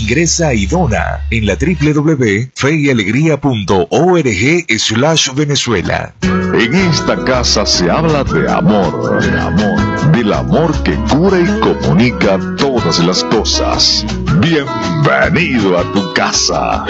Ingresa y dona en la www.feyyalegría.org/Venezuela. En esta casa se habla de amor, del amor que cura y comunica todas las cosas. Bienvenido a tu casa.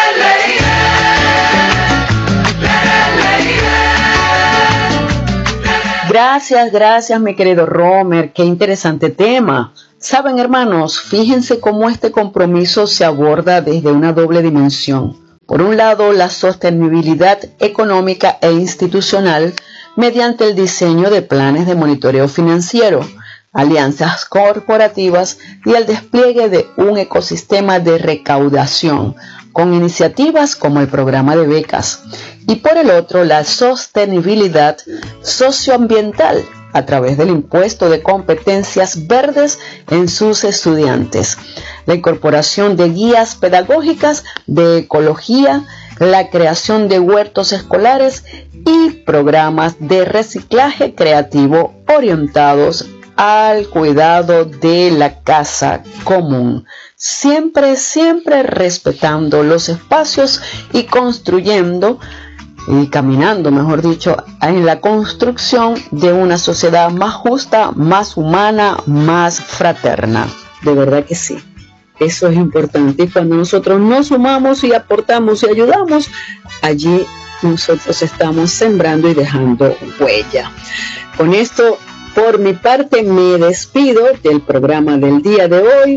Gracias, mi querido Romer. Qué interesante tema. Saben, hermanos, fíjense cómo este compromiso se aborda desde una doble dimensión. Por un lado, la sostenibilidad económica e institucional mediante el diseño de planes de monitoreo financiero, alianzas corporativas y el despliegue de un ecosistema de recaudación, con iniciativas como el programa de becas. Y por el otro, la sostenibilidad socioambiental a través del impuesto de competencias verdes en sus estudiantes, la incorporación de guías pedagógicas de ecología, la creación de huertos escolares y programas de reciclaje creativo orientados al cuidado de la casa común, siempre respetando los espacios y construyendo y caminando, mejor dicho, en la construcción de una sociedad más justa, más humana, más fraterna. De verdad que sí, eso es importante. Y cuando nosotros nos sumamos y aportamos y ayudamos, allí nosotros estamos sembrando y dejando huella. Con esto, por mi parte, me despido del programa del día de hoy,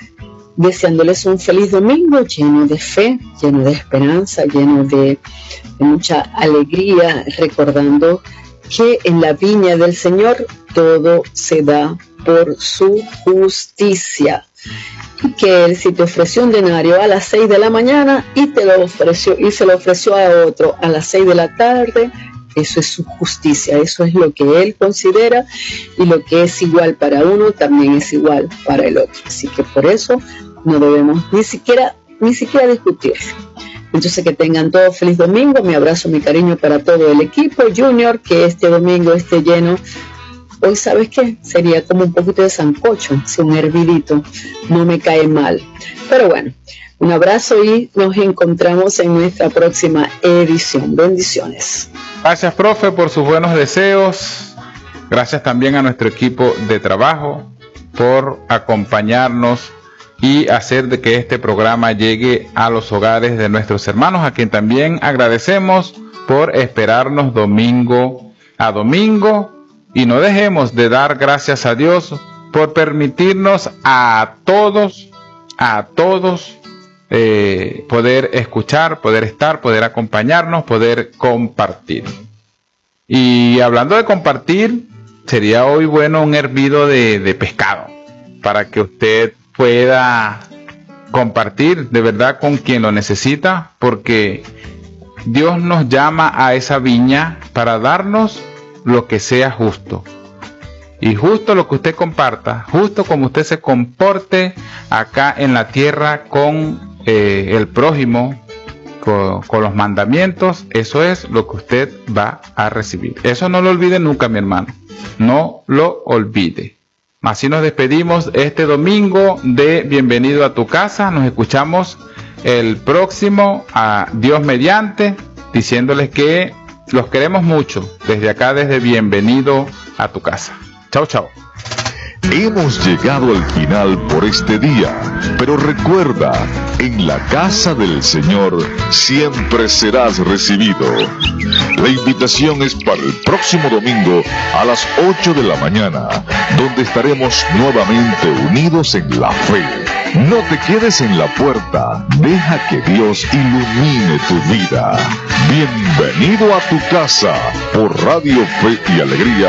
deseándoles un feliz domingo lleno de fe, lleno de esperanza, lleno de mucha alegría, recordando que en la viña del Señor todo se da por su justicia. Y que Él, si te ofreció un denario a las 6 de la mañana y te lo ofreció y se lo ofreció a otro a las 6 de la tarde, eso es su justicia, eso es lo que Él considera, y lo que es igual para uno también es igual para el otro. Así que por eso no debemos ni siquiera discutirlo. Entonces, que tengan todos feliz domingo. Mi abrazo, mi cariño para todo el equipo. Junior, que este domingo esté lleno. Hoy, ¿sabes qué? Sería como un poquito de sancocho, si un hervidito, no me cae mal. Pero bueno, un abrazo y nos encontramos en nuestra próxima edición. Bendiciones. Gracias, profe, por sus buenos deseos. Gracias también a nuestro equipo de trabajo por acompañarnos y hacer de que este programa llegue a los hogares de nuestros hermanos, a quien también agradecemos por esperarnos domingo a domingo, y no dejemos de dar gracias a Dios por permitirnos a todos poder escuchar, poder estar, poder acompañarnos, poder compartir. Y hablando de compartir, sería hoy bueno un hervido de pescado, para que usted pueda compartir de verdad con quien lo necesita, porque Dios nos llama a esa viña para darnos lo que sea justo. Y justo lo que usted comparta, justo como usted se comporte acá en la tierra con el prójimo, con los mandamientos, eso es lo que usted va a recibir. Eso no lo olvide nunca, mi hermano. No lo olvide. Así nos despedimos este domingo de Bienvenido a tu casa. Nos escuchamos el próximo, a Dios mediante, diciéndoles que los queremos mucho desde acá, desde Bienvenido a tu casa. Chao, chao. Hemos llegado al final por este día, pero recuerda, en la casa del Señor siempre serás recibido. La invitación es para el próximo domingo a las 8 de la mañana, donde estaremos nuevamente unidos en la fe. No te quedes en la puerta, deja que Dios ilumine tu vida. Bienvenido a tu casa por Radio Fe y Alegría.